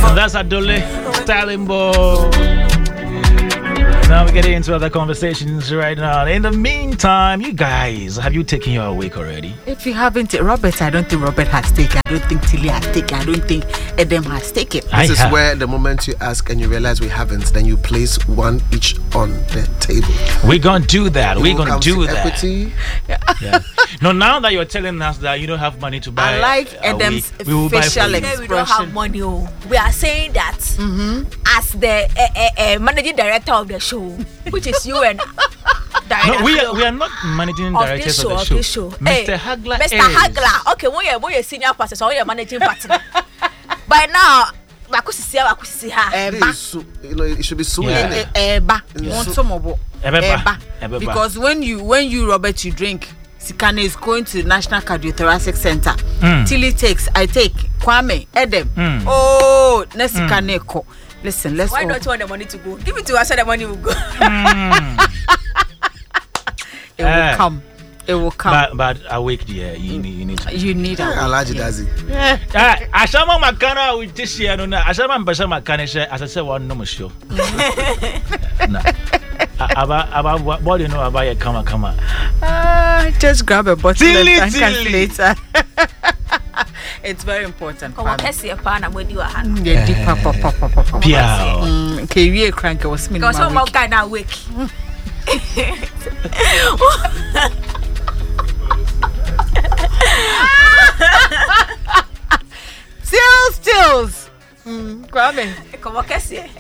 That's Adole Styling Ball. Now we're getting into other conversations right now. In the meantime, you guys, have you taken your week already? If you haven't, Robert, I don't think Robert has taken. I don't think Tilly has taken. I don't think Edem has taken. This is where the moment you ask and you realize we haven't, then you place one each on the table. We're going to do that. We're going to do that. Equity. Yeah. No, now that you're telling us that you don't have money to buy, I like Edem's facial expression. We don't have money. We are saying that as the managing director of the show, which is you and no, we are not managing directors of the show. Mr. Hagler Mr. Hagler. Okay, when you're senior pastor, so you're managing partner. By now, it should be soon. Because when you Robert, you drink. Sikane is going to the National Cardiothoracic Center. Tilly takes, I take. Kwame, Edem. Oh, Nesikane ko. Listen, let's. Why not you want the money to go? Give it to us, so the money will go. It will come. It will come. But awake, dear. You need. You need. Alaji Dazi. Ashama Makana with this year. No, Ashama Bashama Kanesha. As I said, one no show. About what do you know about your kama? Just grab a bottle and calculator. It's very important. Come on, let's see a pan with your hand. Yeah, deep pop. Okay, we crank was me. Because some more guy now wake. Stills. Kwame. Come on, let's see.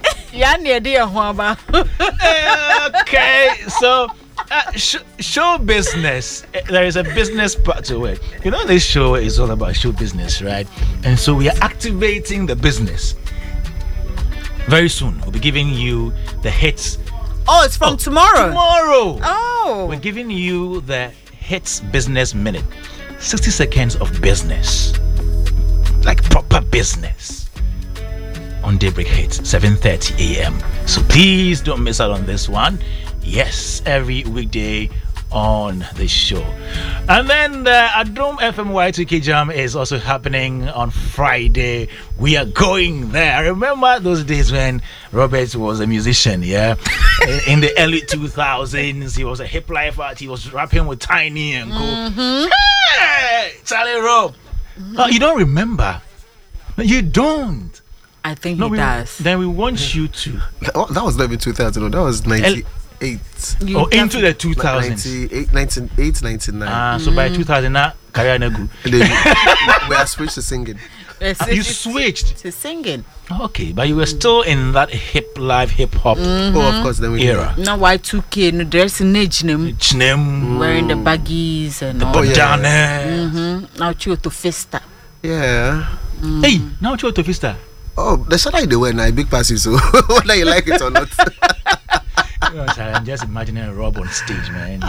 Okay, so show business. There is a business part to it. You know, this show is all about show business, right? And so we are activating the business. Very soon, we'll be giving you the hits. Oh, it's from tomorrow. Oh, we're giving you the hits business minute. 60 seconds of business, like proper business. On Daybreak Hits, 7:30 a.m. So please don't miss out on this one. Yes, every weekday on the show. And then the Adom FM Y2K Jam is also happening on Friday. We are going there. I remember those days when Robert was a musician, yeah? In the early 2000s, he was a hip life art. He was rapping with Tiny and co. Hey, Charlie Rob. Oh, you don't remember? No, you don't. I think he does. Then we want you to. That was not even 2000. That was 98. Into the 2000s. 98, 99. So by 2000, now career nagu. We are switched to singing. You switched to singing. Okay, but you were still in that live hip hop. Oh, of course. Then we era. Now Y2K, no dress in Nijnem, wearing the baggies and all. The Now Chio to Fista. Yeah. Hey, now Chio to Fista. Oh, the shot like they wear now, big passes, so whether you like it or not. I'm just imagining Rob on stage, man.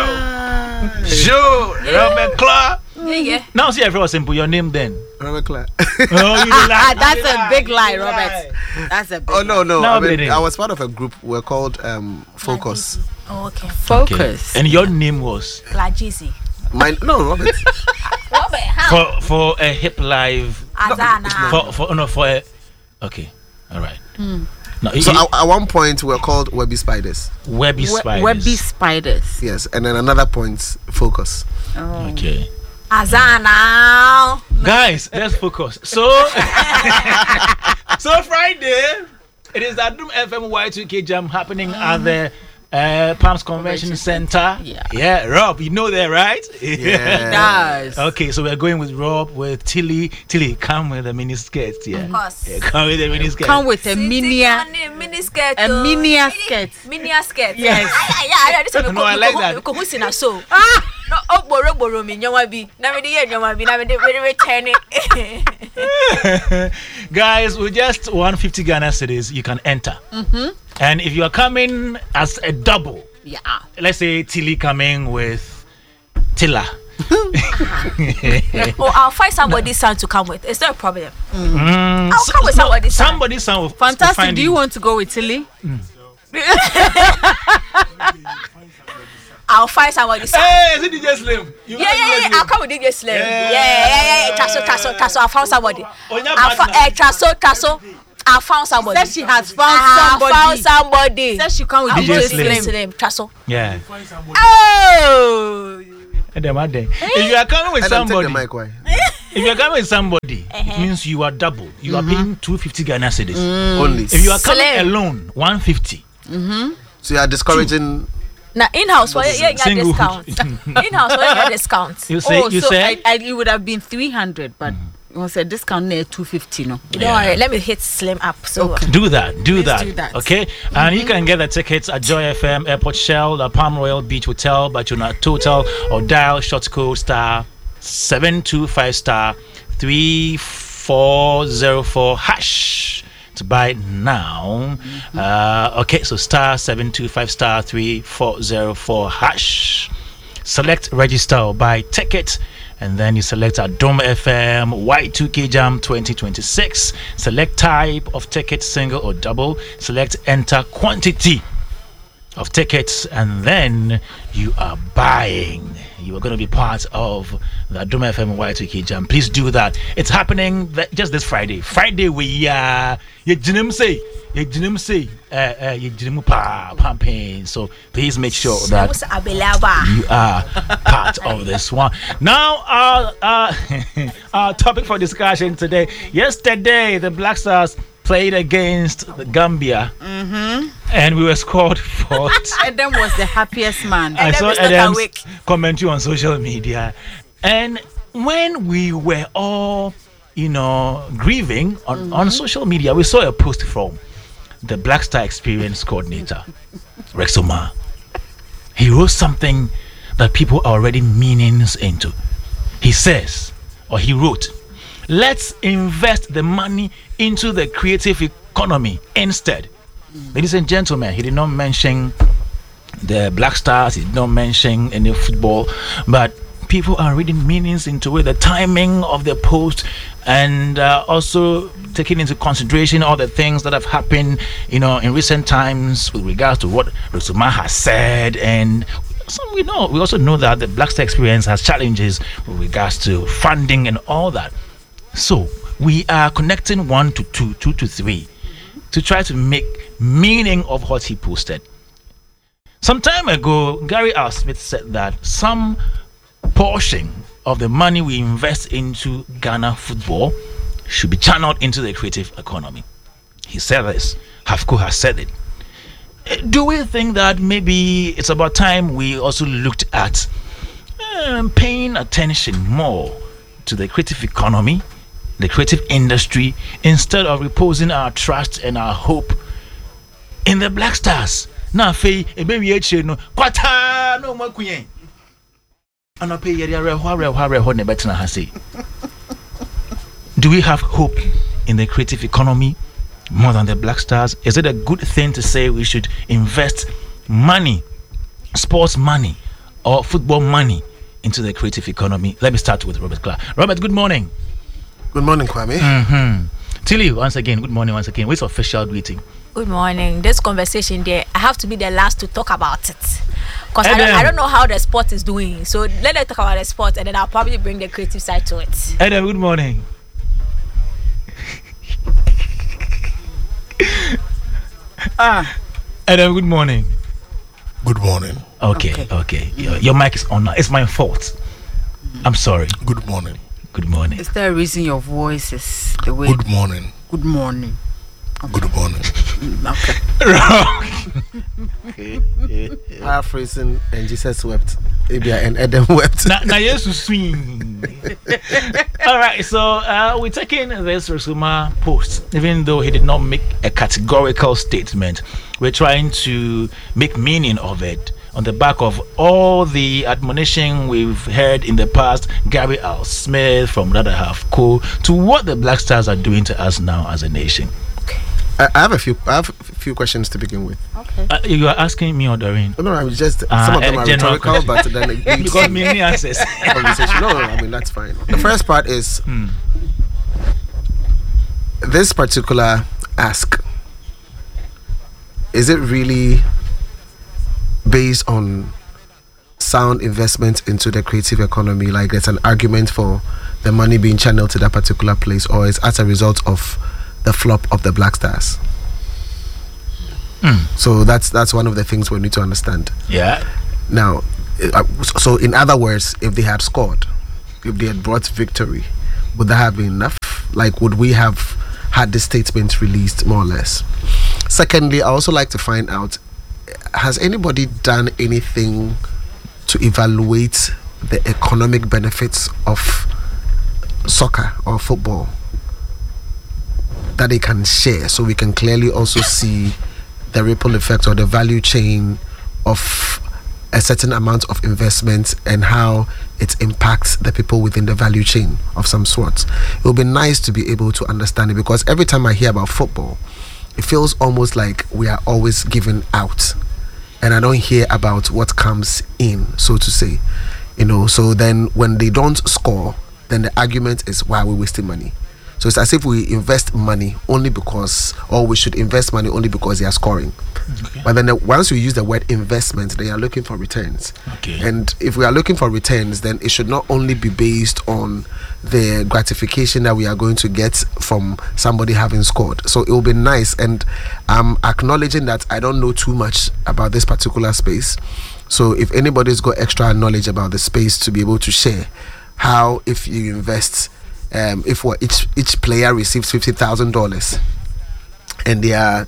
Joe, Robert Clark. Yeah. Now see everyone simple. Your name then? Robert Clark. That's a big lie, Robert. That's a big lie. No. I was part of a group. We're called Focus. Oh, okay. Focus. Okay. And your name was? Lajisi. Robert. Robert, how? For a hip live. Azana. For a. Okay, all right. No, so at one point we were called Webby Spiders. Webby Spiders. Yes, and then another point, Focus. Oh. Okay. Azana. Guys, let's focus. So Friday, it is the Adom FM Y2K Jam happening at the Palms Convention Center. Yeah, Rob, you know that, right? Yeah. He does. Okay, so we're going with Rob, with Tilly. Tilly, come with a mini skirt. Yeah. Of course. Yeah, come with a mini skirt. Come with a mini skirt. A mini skirt. Mini skirt. Yes. Yeah. No, I like that. No, boro mi nyawa bi. Na me dey nyawa bi. Na me dey return it. Guys, with just 150 Ghana cedis, you can enter. And if you are coming as a double, let's say Tilly coming with Tilla. I'll find somebody's son to come with. It's not a problem. I'll come with somebody's son. Somebody's son. Fantastic. Do you want to go with Tilly? I'll find somebody. Hey, is it DJ Slim? Yeah. I'll come with DJ Slim. Yeah. Tasso. I found somebody. Tasso. I found somebody. Said she has found somebody. Said she come with DJ Slim. Trasso. Yeah. Oh. If you are coming with somebody, if you are coming with somebody, it means you are double. You are paying 250 Ghana cedis only. If you are coming alone, 150. So you are discouraging. Now in-house, why you get discount? In-house, why you get discount? You say it would have been 300, but it was a discount near 250. No, don't worry. Let me hit Slim up. So do that. Do that. Okay, and you can get the tickets at Joy FM, Airport Shell, the Palm Royal Beach Hotel, Bachuna Total, or dial short code star 725 star 3404 hash to buy now. Okay, so star 725 star 3404 hash. Select register or buy ticket, and then you select a Dome FM Y2K Jam 2026. Select type of ticket, single or double. Select enter quantity of tickets, and then you are buying. You are going to be part of the Dome FM Y2K Jam. Please do that. It's happening just this Friday. Friday we campaign. So please make sure that you are part of this one. Now our topic for discussion today. Yesterday the Black Stars played against the Gambia, and we were scored 4. Adam was the happiest man. I saw Adam's commentary on social media, and when we were all, grieving on social media, we saw a post from the Black Star Experience coordinator, Rex Omar. He wrote something that people are already meanings into. He says, or he wrote, let's invest the money into the creative economy instead. Ladies and gentlemen, he did not mention the Black Stars, he did not mention any football, but people are reading meanings into it, the timing of the post, and also taking into consideration all the things that have happened, in recent times with regards to what Rusuma has said. And we also know that the Black Star Experience has challenges with regards to funding and all that. So we are connecting 1 to 2, 2 to 3 to try to make meaning of what he posted. Some time ago, Gary R. Smith said that some portion of the money we invest into Ghana football should be channeled into the creative economy. He said this. Hafko has said it. Do we think that maybe it's about time we also looked at paying attention more to the creative economy, the creative industry, instead of reposing our trust and our hope in the Black Stars? Now, Faye, a baby, no, quata, no more queen. Do we have hope in the creative economy more than the Black Stars? Is it a good thing to say we should invest money, sports money or football money into the creative economy? Let me start with Robert Clark. Robert, good morning. Good morning, Kwame. Tilly, once again, good morning once again. What's official greeting? Good morning. This conversation there, I have to be the last to talk about it. Because I don't know how the sport is doing. So let us talk about the sport, and then I'll probably bring the creative side to it. Adam, good morning. Adam, good morning. Good morning. Okay. Your mic is on now. It's my fault. I'm sorry. Good morning. Good morning. Is there a reason your voice is the way? Good morning. Good morning. Okay. Good morning. Okay. Paraphrasing, and Jesus wept. Abia and Adam wept. Now yes, swing. All right, so we're taking this Rusuma post, even though he did not make a categorical statement. We're trying to make meaning of it on the back of all the admonition we've heard in the past, Gary L. Smith from the other half, to what the Black Stars are doing to us now as a nation. I have a few questions to begin with. Okay. You are asking me or Doreen? No, I'm just some of them are rhetorical, but then it because many answers. Conversation. No, I mean that's fine. The first part is this particular ask. Is it really based on sound investment into the creative economy? Like there's an argument for the money being channeled to that particular place, or is as a result of the flop of the Black Stars. So that's one of the things we need to understand. Yeah. Now, so in other words, if they had scored, if they had brought victory, would that have been enough? Like, would we have had the statement released more or less? Secondly, I also like to find out, has anybody done anything to evaluate the economic benefits of soccer or football that they can share, so we can clearly also see the ripple effect or the value chain of a certain amount of investment and how it impacts the people within the value chain of some sort? It would be nice to be able to understand it, because every time I hear about football, it feels almost like we are always giving out, and I don't hear about what comes in, so to say. So then when they don't score, then the argument is, why are we wasting money? So it's as if we invest money only because, or we should invest money only because they are scoring. Okay. But then once you use the word investment, they are looking for returns. Okay. And if we are looking for returns, then it should not only be based on the gratification that we are going to get from somebody having scored. So it will be nice, and I'm acknowledging that I don't know too much about this particular space. So if anybody's got extra knowledge about the space to be able to share, how if you invest, if each player receives $50,000 and there are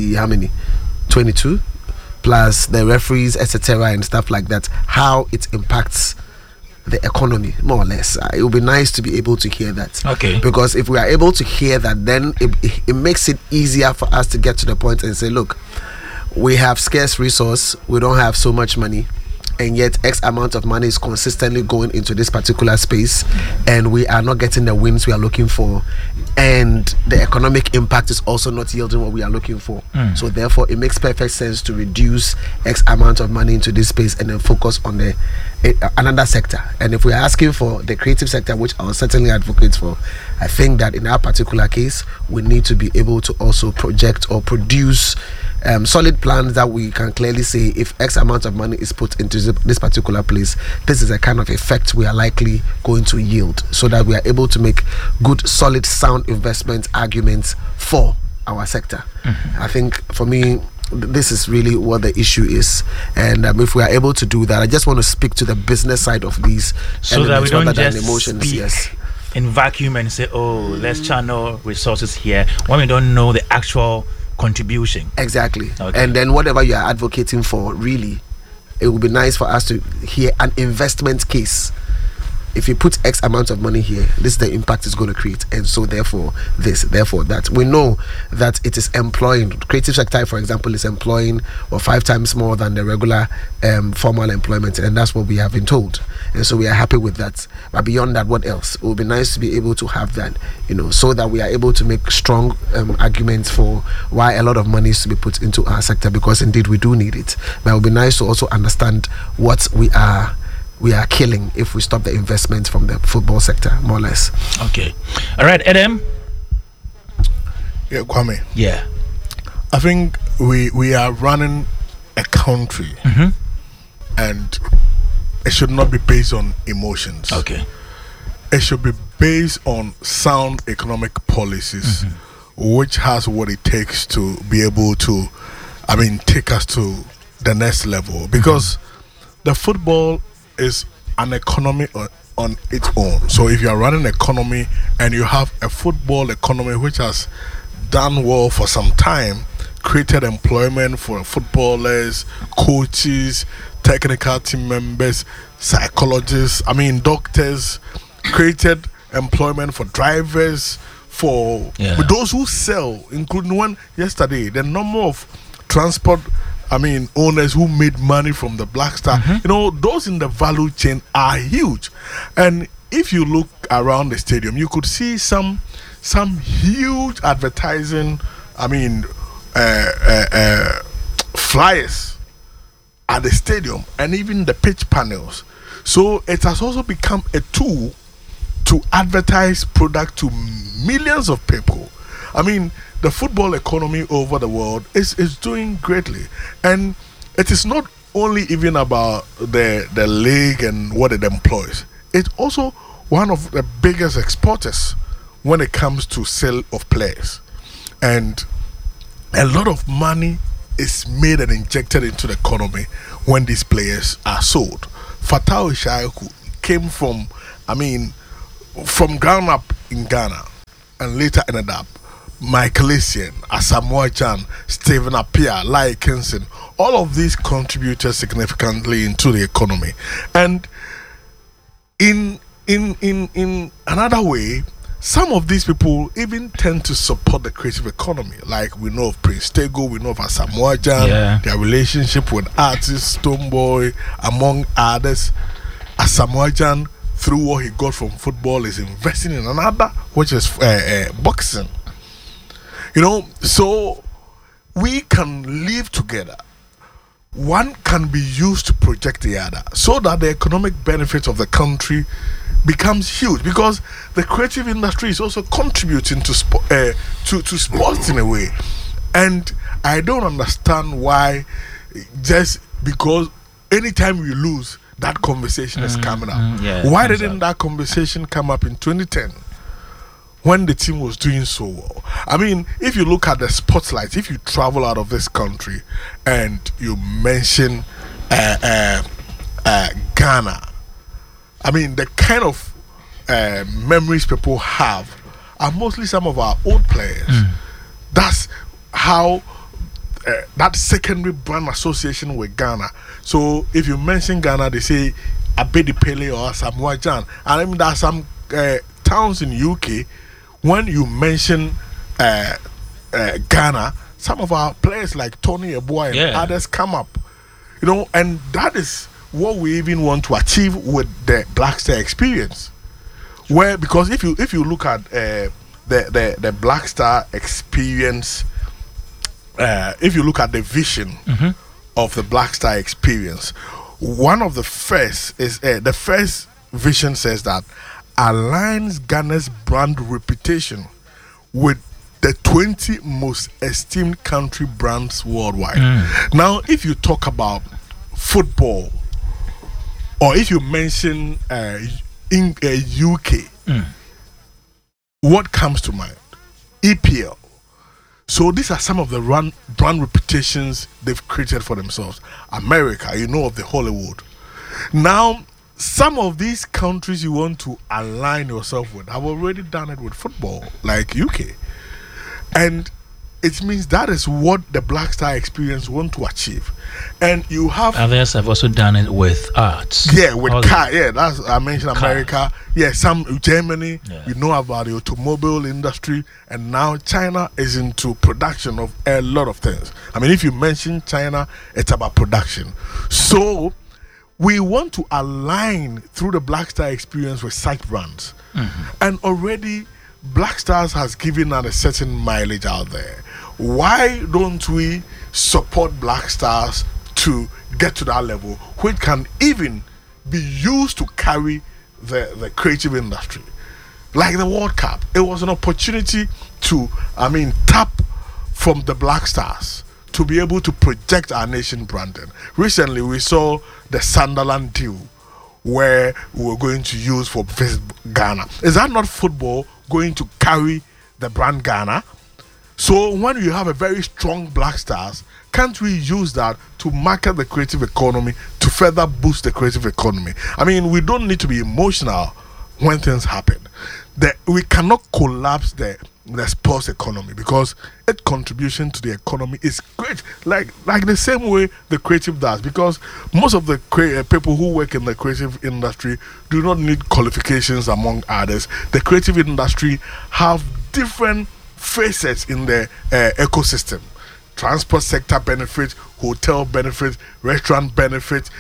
22 plus the referees, etc., and stuff like that, how it impacts the economy more or less. It would be nice to be able to hear that. Okay. Because if we are able to hear that, then it makes it easier for us to get to the point and say, look, we have scarce resource, we don't have so much money, and yet X amount of money is consistently going into this particular space, and we are not getting the wins we are looking for, and the economic impact is also not yielding what we are looking for. So therefore it makes perfect sense to reduce X amount of money into this space and then focus on the another sector. And if we are asking for the creative sector, which I will certainly advocate for, I think that in our particular case we need to be able to also project or produce solid plans that we can clearly say, if X amount of money is put into this particular place, this is a kind of effect we are likely going to yield, so that we are able to make good, solid, sound investment arguments for our sector. I think for me, this is really what the issue is, and if we are able to do that, I just want to speak to the business side of these, so that we don't just emotions. speak Yes. in vacuum and say, oh, let's channel resources here, when we don't know the actual contribution. Exactly. Okay. And then whatever you are advocating for, really, it would be nice for us to hear an investment case. If you put X amount of money here, this is the impact it's going to create, and so therefore this, therefore that. We know that it is employing, creative sector, for example, is employing 5 times more than the regular formal employment, and that's what we have been told, and so we are happy with that. But beyond that, what else? It would be nice to be able to have that, so that we are able to make strong arguments for why a lot of money is to be put into our sector, because indeed we do need it. But it would be nice to also understand what we are killing if we stop the investment from the football sector, more or less. Okay. All right, Adam. Yeah, Kwame. Yeah. I think we are running a country, and it should not be based on emotions. Okay. It should be based on sound economic policies, which has what it takes to be able to, take us to the next level. Because the football is an economy on its own. So if you are running an economy and you have a football economy which has done well for some time, created employment for footballers, coaches, technical team members, psychologists, doctors, created employment for drivers, for those who sell, including one yesterday, the number of transport owners who made money from the Black Star, those in the value chain are huge. And if you look around the stadium, you could see some huge advertising, flyers at the stadium, and even the pitch panels. So it has also become a tool to advertise product to millions of people. The football economy over the world is doing greatly, and it is not only even about the league and what it employs. It's also one of the biggest exporters when it comes to sale of players. and a lot of money is made and injected into the economy when these players are sold. Fatai Shaiku came from growing up in Ghana and later ended up Michael Essien, Asamoah Gyan, Stephen Appiah, Lai Kinson. All of these contributed significantly into the economy. And in another way, some of these people even tend to support the creative economy. Like we know of Prince Tego, we know of Asamoah Gyan, their relationship with artists, Stonebwoy, among others. Asamoah Gyan, through what he got from football, is investing in another, which is boxing. So we can live together. One can be used to project the other so that the economic benefits of the country becomes huge, because the creative industry is also contributing to sports in a way. And I don't understand why, just because anytime we lose, that conversation is coming up. Why didn't that conversation come up in 2010 when the team was doing so well? I mean, if you look at the spotlight, if you travel out of this country and you mention Ghana, I mean, the kind of memories people have are mostly some of our old players. That's how that secondary brand association with Ghana. So if you mention Ghana, they say Abedi Pele or Asamoah Gyan. And I mean, there are some towns in UK, when you mention Ghana, some of our players like Tony Eboa and others come up. And that is what we even want to achieve with the Black Star experience. Where, because if you look at the Black Star experience, if you look at the vision of the Black Star experience, one of the first is the first vision says that aligns Ghana's brand reputation with the 20 most esteemed country brands worldwide. Now, if you talk about football, or if you mention in UK, what comes to mind? EPL. So these are some of the brand reputations they've created for themselves. America, you know of the Hollywood. Now, some of these countries you want to align yourself with have already done it with football, like UK. And it means that is what the Black Star experience want to achieve. And you have others have also done it with arts. Yeah, with car. Yeah, that's I mentioned America. Yeah, some Germany. Yeah. You know about the automobile industry, and now China is into production of a lot of things. I mean, if you mention China, it's about production. So we want to align through the Black Star experience with such brands, and already Black Stars has given out a certain mileage out there. Why don't we support Black Stars to get to that level, which can even be used to carry the creative industry? Like the World Cup, it was an opportunity to, tap from the Black Stars to be able to project our nation branding. Recently, we saw the Sunderland deal where we were going to use for Visit Ghana. Is that not football going to carry the brand Ghana? So when you have a very strong Black Stars, can't we use that to market the creative economy, to further boost the creative economy? I mean, we don't need to be emotional when things happen. We cannot collapse the sports economy, because its contribution to the economy is great, like the same way the creative does, because most of the people who work in the creative industry do not need qualifications among others. The creative industry have different facets in the ecosystem. Transport sector benefits, hotel benefits, restaurant benefits,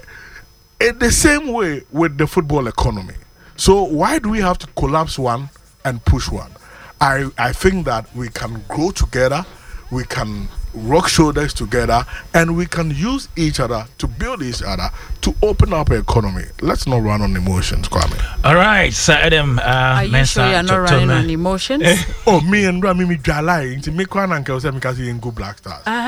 in the same way with the football economy. So why do we have to collapse one and push one? I think that we can grow together, we can rock shoulders together, and we can use each other to build each other to open up an economy. Let's not run on emotions, Kwame. All right, Sir Adam. Are you sure you're not running on emotions? Me and Rami, me dry to make one uncle say because he ain't go Black Stars. So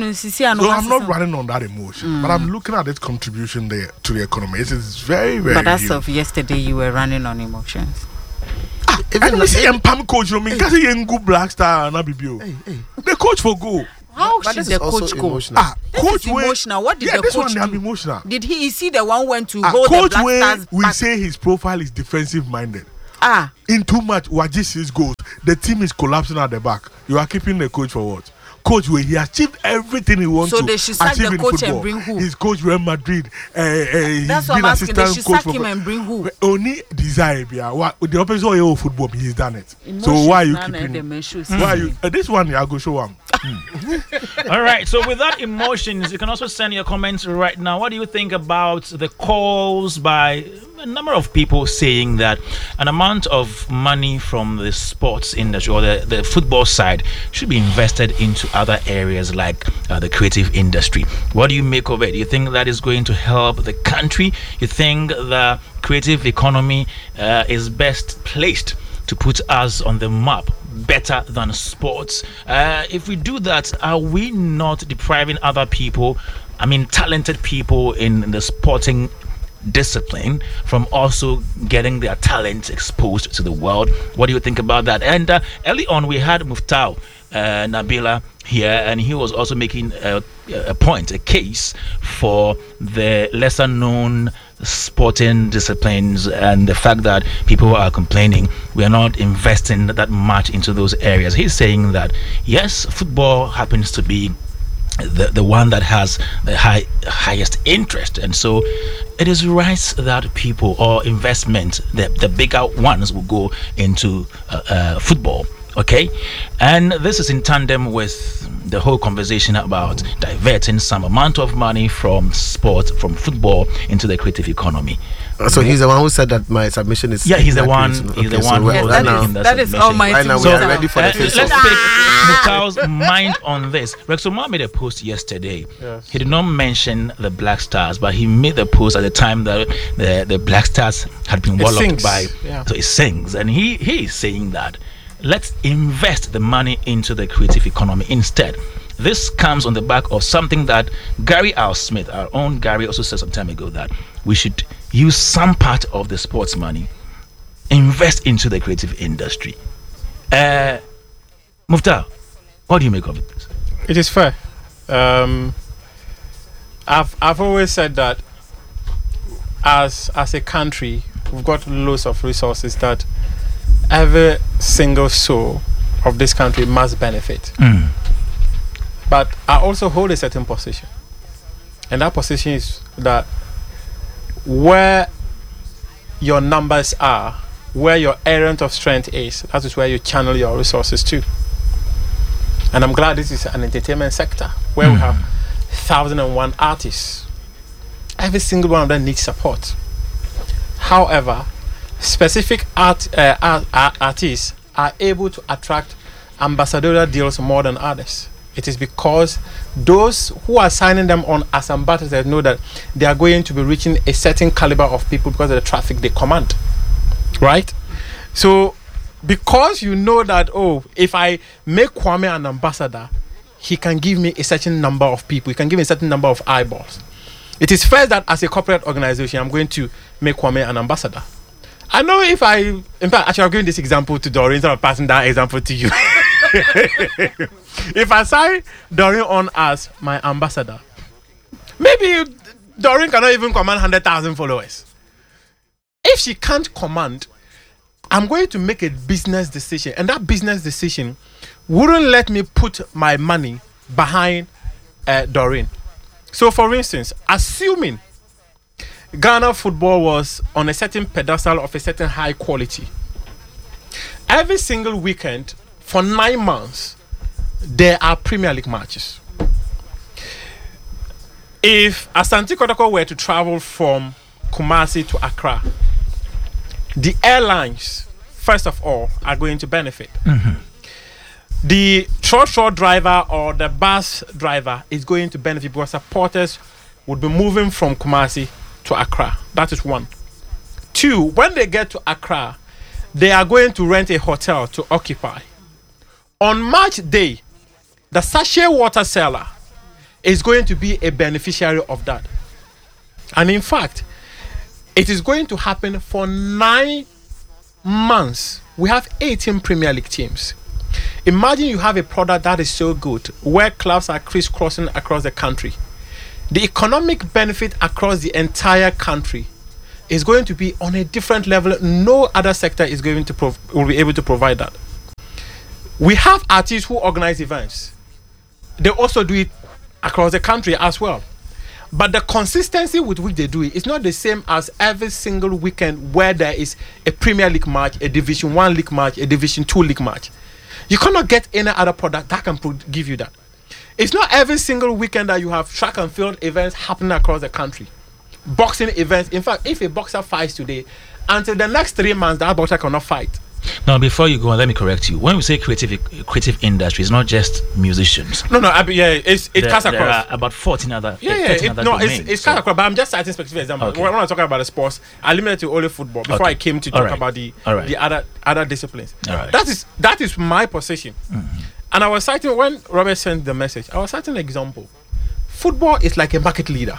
I'm not running on that emotion, but I'm looking at its contribution there to the economy. It is very, very. But as of yesterday, you were running on emotions. And we see Pam coach, you mean, because he ain't good Black Star and Abibio. The coach for go. How should the coach go? Coach emotional. What did the coach do? Emotional. Did he see the one went to hold the Black Stars we back? say his profile is defensive minded. Ah. In too much, Wajis goals. The team is collapsing at the back. You are keeping the coach for what? Coach, where he achieved everything he wants to. So they should sack the coach and bring who? He's coach Real Madrid. That's what I'm asking. They should sack him and bring who? Only desire. The opposite of your football, he's done it. So why are you keeping him? Why are you? This one, I go show him. All right. So without emotions, you can also send your comments right now. What do you think about the calls by a number of people saying that an amount of money from the sports industry or the football side should be invested into other areas like the creative industry? What do you make of it? You think that is going to help the country? You think the creative economy is best placed to put us on the map better than sports? If we do that, are we not depriving other people, talented people in the sporting discipline, from also getting their talent exposed to the world? What do you think about that? And early on, we had Muftau Nabila here, and he was also making a case for the lesser known sporting disciplines and the fact that people are complaining we are not investing that much into those areas. He's saying that yes, football happens to be the one that has the highest interest, and so it is right that people or investment, the bigger ones, will go into football. Okay, and this is in tandem with the whole conversation about diverting some amount of money from sport, from football, into the creative economy. So he's the one who said that my submission is. Yeah, he's the one. He's the one. That is all my. Right now we are ready for the face. Let's pick Muftau's mind on this. Rex Omar made a post yesterday. Yes. He did not mention the Black Stars, but he made the post at the time that the Black Stars had been walloped by. Yeah. So it sings, and he is saying that let's invest the money into the creative economy instead. This comes on the back of something that Gary Al Smith, our own Gary, also said some time ago, that we should use some part of the sports money, invest into the creative industry. Muftau, what do you make of it? It is fair. I've always said that as a country, we've got loads of resources that every single soul of this country must benefit. But I also hold a certain position, and that position is that where your numbers are, where your area of strength is, that is where you channel your resources to. And I'm glad this is an entertainment sector where we have 1,001 artists. Every single one of them needs support. However, specific artists are able to attract ambassadorial deals more than others. It is because those who are signing them on as ambassadors know that they are going to be reaching a certain caliber of people because of the traffic they command, right? So because you know that, if I make Kwame an ambassador, he can give me a certain number of people, he can give me a certain number of eyeballs. It is fair that as a corporate organization, I'm going to make Kwame an ambassador. I know in fact, actually, I'm giving this example to Doreen instead of passing that example to you. If I sign Doreen on as my ambassador, maybe Doreen cannot even command 100,000 followers. If she can't command, I'm going to make a business decision, and that business decision wouldn't let me put my money behind Doreen. So, for instance, assuming Ghana football was on a certain pedestal of a certain high quality, every single weekend for 9 months, there are Premier League matches. If Asante Kotoko were to travel from Kumasi to Accra, the airlines, first of all, are going to benefit. The trotro driver or the bus driver is going to benefit because supporters would be moving from Kumasi to Accra. That is one. Two, when they get to Accra, they are going to rent a hotel to occupy. On match day, the sachet water seller is going to be a beneficiary of that. And in fact, it is going to happen for 9 months, we have 18 Premier League teams. Imagine you have a product that is so good, where clubs are crisscrossing across the country. The economic benefit across the entire country is going to be on a different level. No other sector is going to will be able to provide that. We have artists who organize events. They also do it across the country as well. But the consistency with which they do it is not the same as every single weekend where there is a Premier League match, a Division 1 league match, a Division 2 league match. You cannot get any other product that can give you that. It's not every single weekend that you have track and field events happening across the country. Boxing events. In fact, if a boxer fights today, until the next 3 months, that boxer cannot fight. Now, before you go on, let me correct you. When we say creative industry, it's not just musicians. No, it cuts across. There are about 14 other. It's cut across. But I'm just citing specific examples. Okay. When I'm talking about the sports, I limited to only football before I came to talk about the other disciplines. Right. That is my position. Mm-hmm. And I was citing, when Robert sent the message, I was citing an example. Football is like a market leader,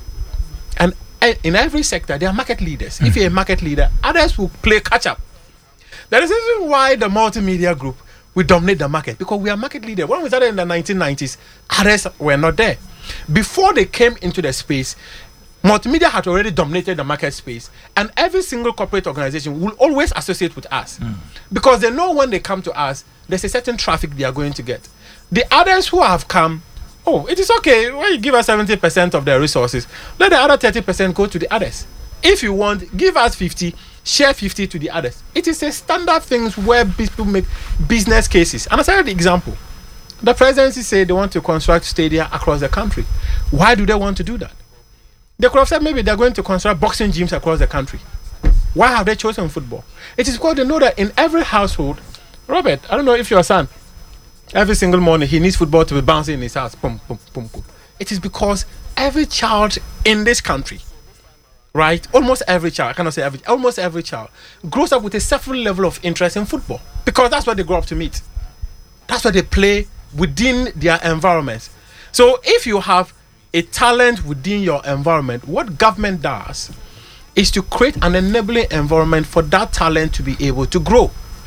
and in every sector there are market leaders. Mm-hmm. If you're a market leader, others will play catch up. That is the reason why the multimedia group will dominate the market, because we are market leader. When we started in the 1990s, others were not there. Before they came into the space, multimedia had already dominated the market space, and every single corporate organization will always associate with us because they know when they come to us, there's a certain traffic they are going to get. The others who have come, it is okay when you give us 70% of their resources, let the other 30% go to the others. If you want, give us 50, share 50 to the others. It is a standard thing where people make business cases. And I said the example. The presidency said they want to construct stadia across the country. Why do they want to do that? They could have said maybe they're going to construct boxing gyms across the country. Why have they chosen football? It is because they know that in every household, Robert, I don't know if your son, every single morning he needs football to be bouncing in his house. Boom, boom, boom, boom. It is because every child in this country, right? Almost every child, I cannot say every, almost every child grows up with a certain level of interest in football, because that's what they grow up to meet. That's what they play within their environments. So if you have a talent within your environment, what government does is to create an enabling environment for that talent to be able to grow.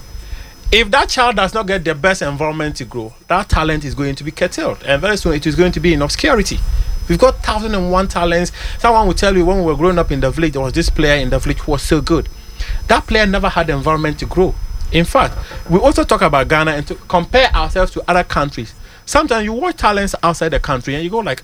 If that child does not get the best environment to grow, that talent is going to be curtailed, and very soon it is going to be in obscurity. We've got 1,001 talents. Someone will tell you, when we were growing up in the village, there was this player in the village who was so good. That player never had the environment to grow. In fact, we also talk about Ghana and to compare ourselves to other countries. Sometimes you watch talents outside the country and you go like,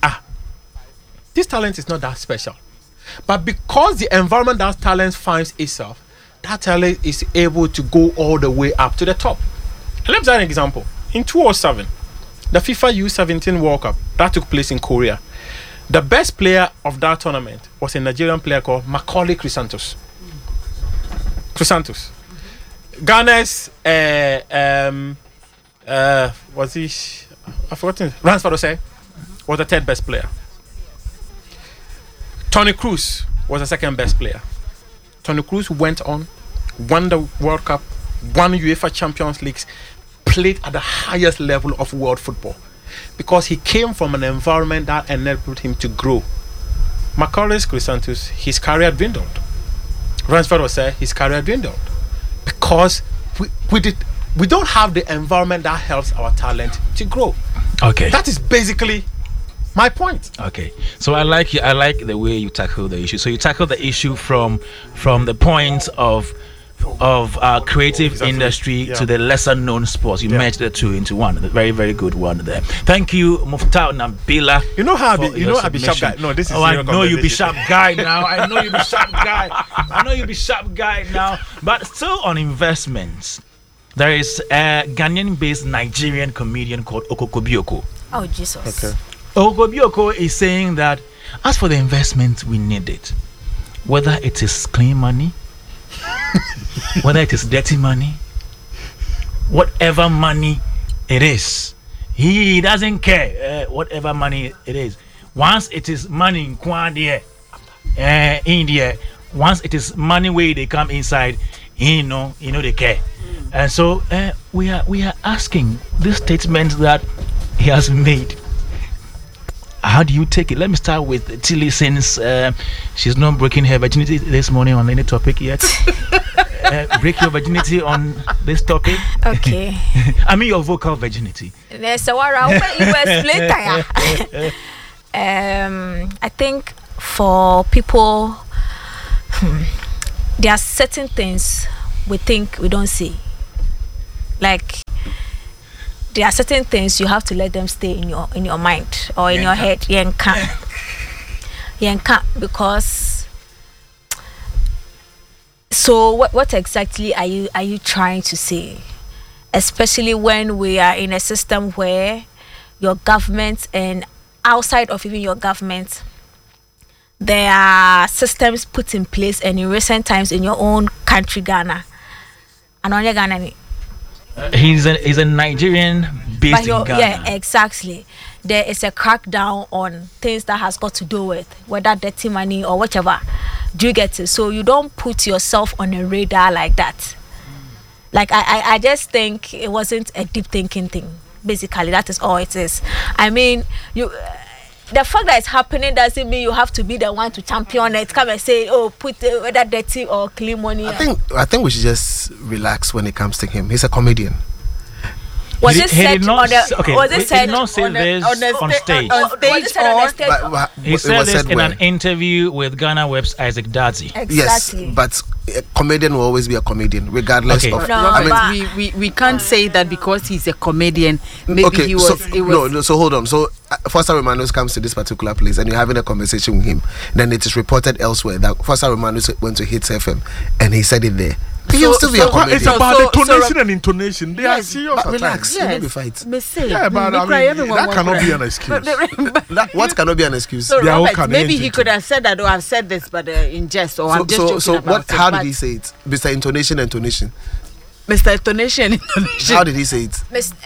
this talent is not that special. But because the environment that talent finds itself, that talent is able to go all the way up to the top. And let me give you an example. In 2007, the FIFA U17 World Cup that took place in Korea, the best player of that tournament was a Nigerian player called Macaulay Chrysanthus. Ghana's was he? I've forgotten. Ransford Osei was the third best player. Toni Kroos was the second best player. Toni Kroos went on, won the World Cup, won UEFA Champions Leagues, played at the highest level of world football because he came from an environment that enabled him to grow. Macaulay Chrysanthus, his career dwindled. Ransford Osei, his career dwindled because we don't have the environment that helps our talent to grow. Okay, that is basically my point. Okay, so I like the way you tackle the issue. So you tackle the issue from the point of creative industry to the lesser known sports. You merged the two into one. A very, very good one there. Thank you, Muftau Nabila. You know how I be sharp guy. No, this is I know you be sharp guy now. I know you be sharp guy now. But still on investments, there is a Ghanaian-based Nigerian comedian called Okokobioko. Oh Jesus. Okay. Okokobioko is saying that as for the investment, we need it. Whether it is clean money, whether it is dirty money, whatever money it is, he doesn't care. Whatever money it is, once it is money in India, once it is money where they come inside, they care. And so we are asking this statement that he has made. How do you take it? Let me start with Tilly, since she's not breaking her virginity this morning on any topic yet. break your virginity on this topic? Okay. I mean your vocal virginity. There's a war. I think for people, there are certain things we think we don't see. Like there are certain things you have to let them stay in your mind or in your head. Because so what exactly are you trying to say? Especially when we are in a system where your government and outside of even your government, there are systems put in place, and in recent times in your own country, Ghana. And on Ghana, he's a Nigerian based in Ghana. Yeah, exactly. There is a crackdown on things that has got to do with whether dirty money or whatever. Do you get it? So you don't put yourself on a radar like that. Like I just think it wasn't a deep thinking thing. Basically, that is all it is. I mean, the fact that it's happening doesn't mean you have to be the one to champion it. Come and say, oh, put whether dirty or clean money. I think we should just relax when it comes to him. He's a comedian. Was it said on the? Okay, was it said on stage? On stage, or he said this in an interview with Ghana Web's Isaac Dadzie. Exactly. Yes, but a comedian will always be a comedian, regardless of. No, I mean, we can't say that because he's a comedian. Maybe he was. So hold on. So Foster Romanos comes to this particular place, and you're having a conversation with him. Then it is reported elsewhere that Foster Romanos went to Hits FM, and he said it there. He'll still be a comedian. It's about the tonation and intonation. They are serious. But relax, you will be fight. Yeah, but that cannot be an excuse. What cannot be an excuse? So Robert, maybe he could have said that, or I've said this, but in jest, or I'm just joking so about what? How did he say it? Mr. Intonation. Mr. Intonation. How did he say it?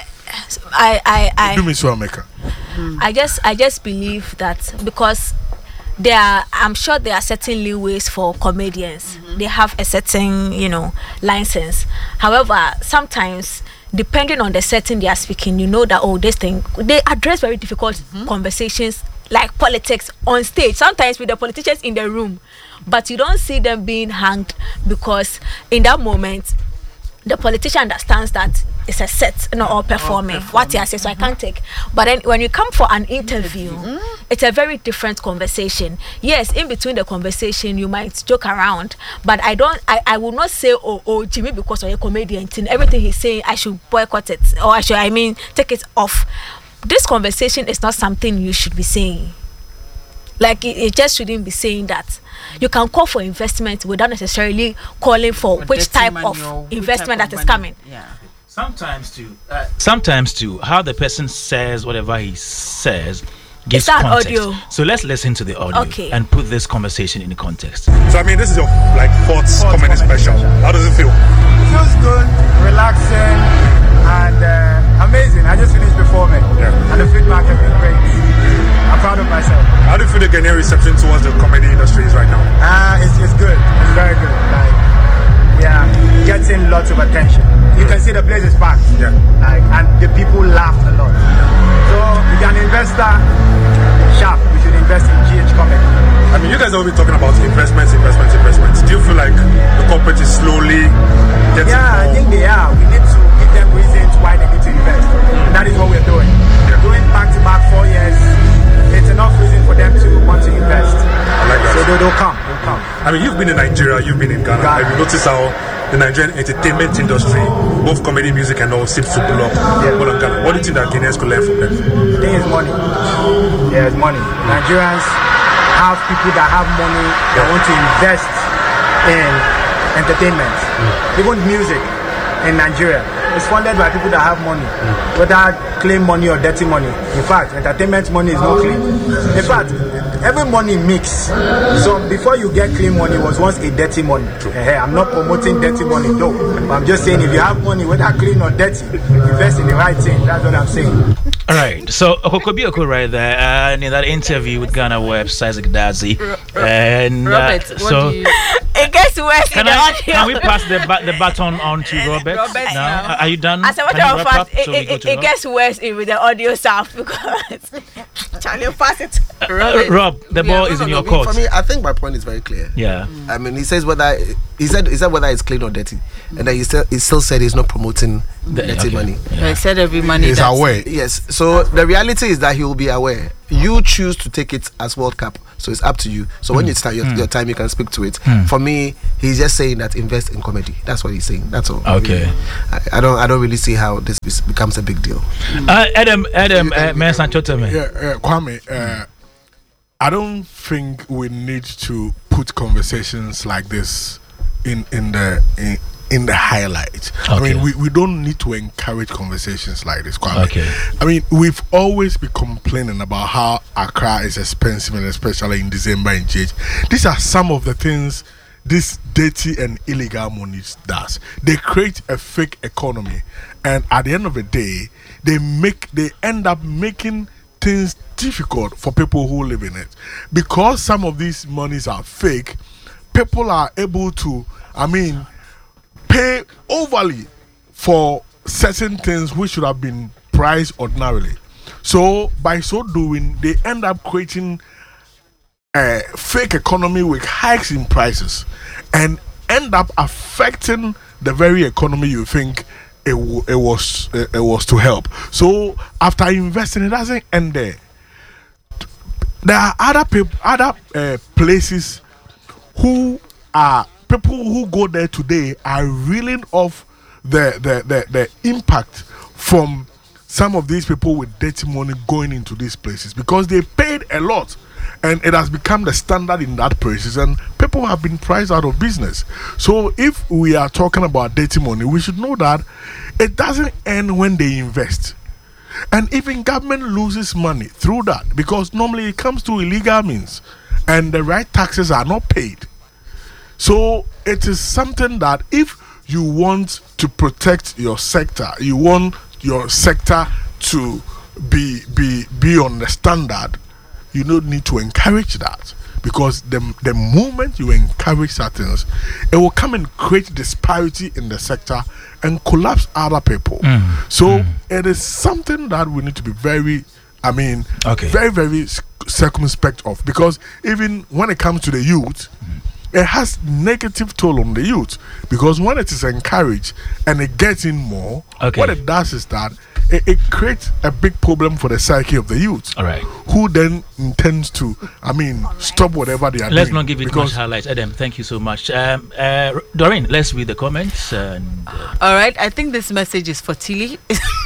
I do me so maker. I just believe that because I'm sure there are certain leeways for comedians. They have a certain, license. However, sometimes depending on the setting they are speaking, you know that this thing, they address very difficult conversations like politics on stage, sometimes with the politicians in the room, but you don't see them being hanged because in that moment the politician understands that it's a set, not all performing. What he has said, so I can't take. But then when you come for an interview, it's a very different conversation. Yes, in between the conversation, you might joke around, but I will not say, oh, Jimmy, because you're a comedian, everything he's saying, I should boycott it, or take it off. This conversation is not something you should be saying. Like it just shouldn't be saying that. You can call for investment without necessarily calling for which type of investment that is coming. Yeah. Sometimes too, how the person says whatever he says gives Is that context. audio? So let's listen to the audio and put this conversation in context. So I mean, this is your fourth comedy special. How does it feel? It feels good, relaxing, and amazing. I just finished performing, and the feedback has been great. I'm proud of myself. How do you feel the Ghanaian reception towards the comedy industry is right now? It's good. It's very good. Getting lots of attention. You can see the place is packed. And the people laughed a lot. So if you're an investor, sharp, you should invest in GH Comedy. I mean, you guys have been talking about investments. Do you feel like the corporate is slowly getting more? I think they are. We need to give them reasons why they need to invest. And that is what we're doing. Doing back-to-back 4 years, it's enough reason for them to want to invest. I like that. So they'll come. I mean, you've been in Nigeria, you've been in Ghana. Have you noticed how the Nigerian entertainment industry, both comedy, music, and all, seems to blow up all in Ghana? What do you think that Ghanaians could learn from them? I think it's money. Yeah, it's money. Nigerians have people that have money that want to invest in entertainment. Even music in Nigeria is funded by people that have money, whether clean money or dirty money. In fact, entertainment money is not clean. In fact, every money mix. So before you get clean money, was once a dirty money. I'm not promoting dirty money though. I'm just saying if you have money, whether clean or dirty, invest in the right thing. That's what I'm saying. All right, so Okokobioko right there in that interview with Ghana Web's Isaac Dadzie, and Robert, what do you? It gets worse in the audio. Can we pass the baton on to Robert? Robert now? Are you done? As a matter of fact, it gets worse with the audio sound because Charlie, pass it. Rob, the ball is in your court. For me, I think my point is very clear. Yeah. I mean, he said whether it's clean or dirty, and then he still said he's not promoting dirty money. Yeah. He said every money is aware. Yes. So the reality is that he will be aware. You choose to take it as World Cup, so it's up to you. So when it's your time, you can speak to it. For me, he's just saying that invest in comedy. That's what he's saying. That's all. Okay. I don't really see how this becomes a big deal. Adam, Kwame. I don't think we need to put conversations like this in the highlight. Okay. I mean, we don't need to encourage conversations like this, Kwame. Okay. I mean, we've always been complaining about how Accra is expensive, and especially in December in GH. These are some of the things this dirty and illegal money does. They create a fake economy, and at the end of the day, they end up making things difficult for people who live in it. Because some of these monies are fake, people are able to, pay overly for certain things which should have been priced ordinarily. So by so doing, they end up creating a fake economy with hikes in prices and end up affecting the very economy you think it was to help. So after investing, it doesn't end there. There are other places who are people who go there today are reeling off the impact from some of these people with dirty money going into these places because they paid a lot. And it has become the standard in that places, and people have been priced out of business. So if we are talking about dirty money, we should know that it doesn't end when they invest. And even government loses money through that because normally it comes through illegal means and the right taxes are not paid. So it is something that if you want to protect your sector, you want your sector to be on the standard, you don't need to encourage that, because the moment you encourage certain things, it will come and create disparity in the sector and collapse other people. So it is something that we need to be very very circumspect of, because even when it comes to the youth, it has negative toll on the youth, because when it is encouraged and it gets in more, what it does is that it creates a big problem for the psyche of the youth. All right. Who then intends to, stop whatever they are doing. Let's not give it too much highlights. Adam, thank you so much. Doreen, let's read the comments. All right. I think this message is for Tilly.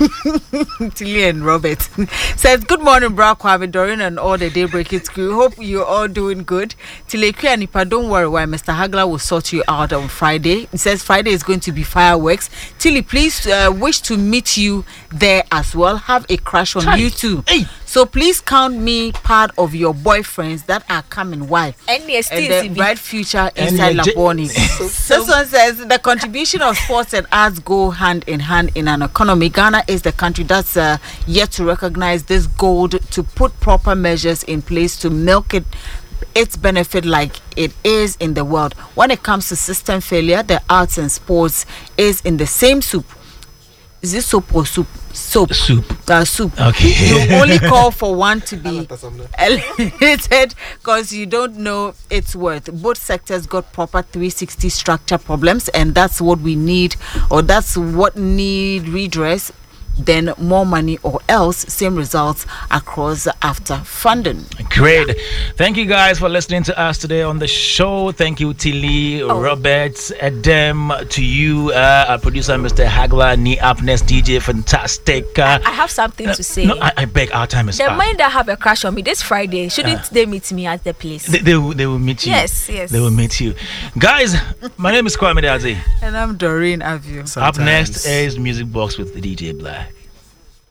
Tilly and Robert. Says, good morning, Bra Kwame, Doreen, and all the Daybreakers crew. Hope you're all doing good. Tilly Nipa, don't worry why Mr. Hagler will sort you out on Friday. He says Friday is going to be fireworks. Tilly, please wish to meet you there as well. Have a crush on you too. Hey. So please count me part of your boyfriends that are coming. Why? And the bright future inside Laboni. This one says the contribution of sports and arts go hand in hand in an economy. Ghana is the country that's yet to recognize this gold, to put proper measures in place to milk its benefit like it is in the world. When it comes to system failure, the arts and sports is in the same soup. Is this soap or soup? Soup. Soup. Okay. You only call for one to be eliminated because you don't know its worth. Both sectors got proper 360 structure problems, and that's what we need, or that's what need redress. Then more money, or else same results across after funding. Great. Thank you guys for listening to us today on the show. Thank you, Tilly, Robert, Adam, to you, our producer, Mr. Hagler, Ni Apnes, DJ Fantastic. I have something to say. No, I beg, our time is up. The mind that have a crush on me this Friday, shouldn't they meet me at the place? They will meet you. Yes. They will meet you. Guys, my name is Kwame Dazi. And I'm Doreen Avio. Up next is Music Box with the DJ Black.